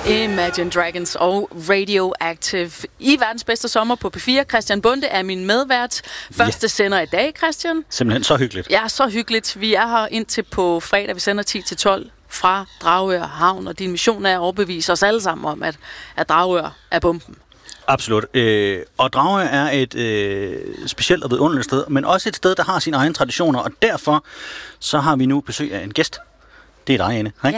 Imagine Dragons og Radioactive i verdens bedste sommer på P4. Christian Bonde er min medvært. Første sender i dag, Christian. Simpelthen så hyggeligt. Ja, så hyggeligt. Vi er her indtil på fredag. Vi sender 10-12 fra Dragør Havn, og din mission er at overbevise os alle sammen om, at Dragør er bomben. Absolut. Og Dragør er et specielt og vidunderligt sted, men også et sted, der har sine egne traditioner, og derfor så har vi nu besøg af en gæst. Det er dig, Ane. Hej. Ja,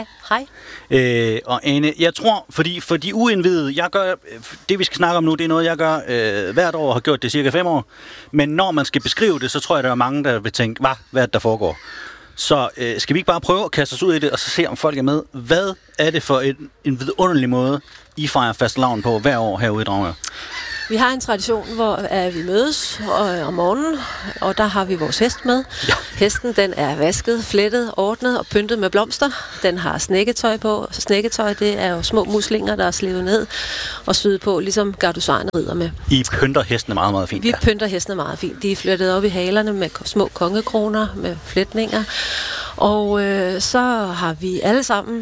hej. Og Ane, jeg tror, for de uindvidede, jeg gør, det vi skal snakke om nu, det er noget, jeg gør hvert år og har gjort det cirka 5 år. Men når man skal beskrive det, så tror jeg, der er mange, der vil tænke, hvad er det, der foregår? Så skal vi ikke bare prøve at kaste os ud i det, og så se, om folk er med? Hvad er det for en vidunderlig måde, I fejrer fastelavn på hver år herude i Dragør? Vi har en tradition, hvor vi mødes om morgenen, og der har vi vores hest med. Ja. Hesten, den er vasket, flettet, ordnet og pyntet med blomster. Den har snækketøj på. Snækketøj, det er jo små muslinger, der er slevet ned og syet på, ligesom gardhusarerne rider med. I pynter hestene meget, meget fint. Vi pynter hestene meget fint. De er flettet op i halerne med små kongekroner, med fletninger. Og så har vi alle sammen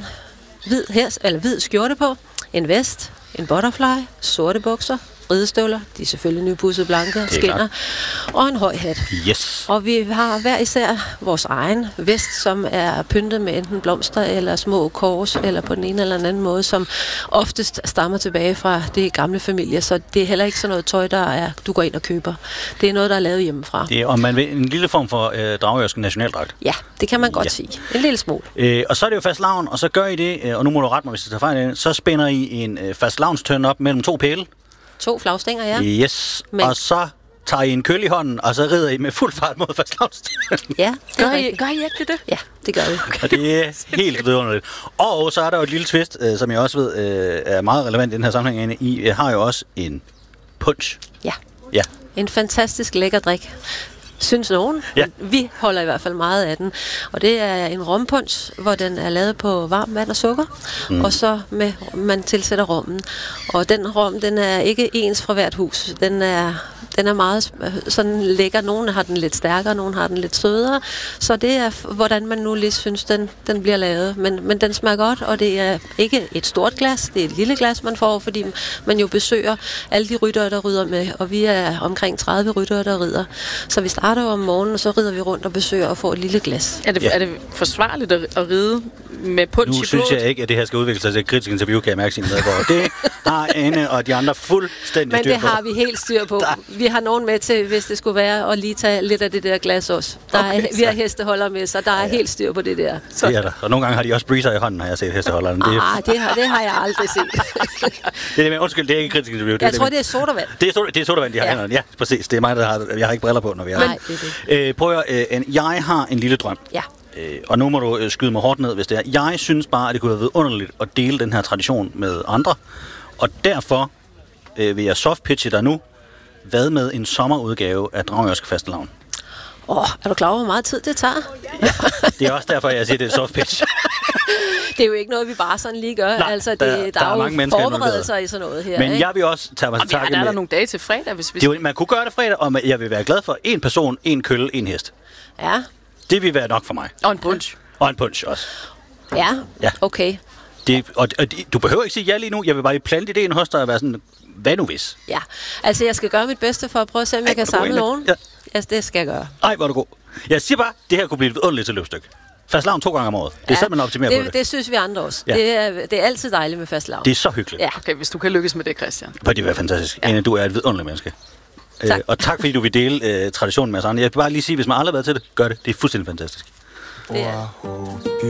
hvid skjorte på, en vest, en butterfly, sorte bukser, ridestøvler, de er selvfølgelig nypudset blanke, skinner, og en høj hat. Yes. Og vi har hver især vores egen vest, som er pyntet med enten blomster eller små kors, eller på den ene eller anden måde, som oftest stammer tilbage fra det gamle familie, så det er heller ikke sådan noget tøj, du går ind og køber. Det er noget, der er lavet hjemmefra. Det er, om man vil, en lille form for dragørsk nationaldragt. Ja, det kan man godt sige. En lille smule. Og så er det jo fastelavn, og så gør I det, og nu må du rette mig, hvis jeg tager fejl af det, så spænder I en fastelavnstøn op mellem 2 pæle. 2 flagstænger, ja. Yes, og så tager I en køl i hånden, og så rider I med fuld fart mod fastelavnstønden. Ja, gør I ikke det? Ja, det gør vi. Og det er helt vidunderligt. Og så er der jo et lille twist, som jeg også ved er meget relevant i den her sammenhæng. I har jo også en punch. Ja. En fantastisk lækker drik. Synes nogen. Ja. Vi holder i hvert fald meget af den. Og det er en rompunch, hvor den er lavet på varmt vand og sukker. Og så man tilsætter rommen. Og den rom, den er ikke ens fra hvert hus. Den er meget sådan lækker. Nogle har den lidt stærkere, nogle har den lidt sødere. Så det er, hvordan man nu lige synes, den bliver lavet. Men den smager godt, og det er ikke et stort glas. Det er et lille glas, man får, fordi man jo besøger alle de ryttere, der rider med. Og vi er omkring 30 ryttere, der rider. Så vi starter om morgenen, og så rider vi rundt og besøger og får et lille glas. Er det forsvarligt at ride med punch i blodet? Nu synes jeg ikke, at det her skal udvikle sig til et kritisk interview, kan jeg mærke sine medborgere. Det har Anne og de andre fuldstændig styr på. Men det har vi helt styr på. Vi har nogen med til, hvis det skulle være, at lige tage lidt af det der glas også. Vi har hesteholder med, så der er helt styr på det der. Så. Det er der. Og nogle gange har de også breezer i hånden, har jeg set hesteholderne. Det har jeg aldrig set. Undskyld, det er ikke kritisk interview. Jeg tror, det er sodavand. Det er sodavand, de har i hænderne. Ja, præcis. Det er mig, jeg har ikke briller på, når vi er her. Nej, det er det. Prøv at, jeg har en lille drøm. Ja. Og nu må du skyde mig hårdt ned, hvis det er. Jeg synes bare, at det kunne have været underligt at dele den her tradition med andre. Og derfor vil jeg softpitche dig nu. Hvad med en sommerudgave af Dragørsk Fastelavn? Er du klar over, hvor meget tid det tager? Ja, det er også derfor, jeg siger, det er softpitch. Det er jo ikke noget, vi bare sådan lige gør. Nej, altså, der er jo mange forberedelser i sådan noget her. Men jeg vil også tage mig til takke med... Der er nogle dage til fredag, hvis vi... Man kunne gøre det fredag, og jeg vil være glad for en person, en kølle, en hest. Ja. Det vil være nok for mig. Og en punch. Og en punch også. Ja. Okay. Du behøver ikke sige ja lige nu. Jeg vil bare plante ideen hos dig og være sådan, hvad nu hvis? Ja, altså jeg skal gøre mit bedste for at prøve at se, om jeg kan samle nogen. Ja. Altså, det skal jeg gøre. Ej, hvor er du god. Jeg siger bare, det her kunne blive et vidunderligt tilløbsstykke. Fastelavn 2 gange om året. Det er sådan, man optimerer på det. Det synes vi andre også. Ja. Det er altid dejligt med fastelavn. Det er så hyggeligt. Ja. Okay, hvis du kan lykkes med det, Christian. Det vil være fantastisk. Ja. Ane, du er et vidunderligt menneske. Tak. Og tak, fordi du vil dele traditionen med os andre. Jeg vil bare lige sige, hvis man aldrig har været til det, gør det. Det er fuldstændig fantastisk. Det er.